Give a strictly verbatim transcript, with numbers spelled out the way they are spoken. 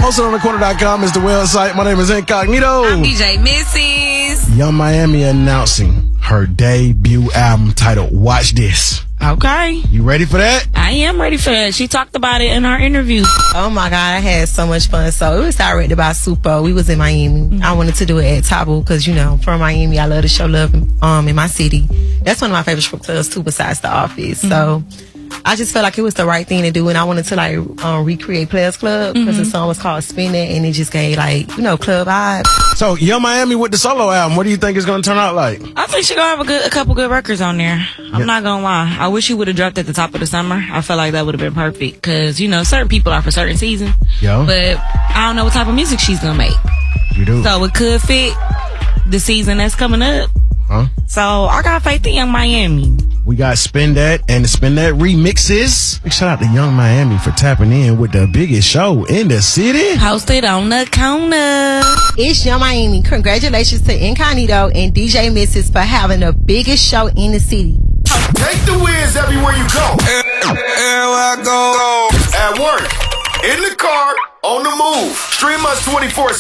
Posted on the corner dot com is the website. My name is Incognito. I'm D J Missus. Young Miami announcing her debut album titled Watch This. Okay. You ready for that? I am ready for that. She talked about it in our interview. Oh my God, I had so much fun. So it was directed by Supo. We was in Miami. Mm-hmm. I wanted to do it at Tabu because, you know, from Miami, I love to show love um, in my city. That's one of my favorite strip clubs too, besides The Office. Mm-hmm. So I just felt like it was the right thing to do, and I wanted to like um, recreate Players Club because mm-hmm. the song was called Spin That, and it just gave like, you know, club vibes. So Young Miami with the solo album, what do you think it's going to turn out like? I think she gonna have a good, a couple good records on there. I'm yeah. not gonna lie. I wish she would have dropped at the top of the summer. I felt like that would have been perfect because, you know, certain people are for certain seasons. Yeah. But I don't know what type of music she's gonna make. You do. So it could fit the season that's coming up. Huh? So I got faith in Young Miami. We got Spin That and the Spin That remixes. Big shout out to Young Miami for tapping in with the biggest show in the city. Hosted on the corner. It's Young Miami. Congratulations to Incognito and D J Missus for having the biggest show in the city. Take the wins everywhere you go. Everywhere I go. At work, in the car, on the move. Stream us twenty-four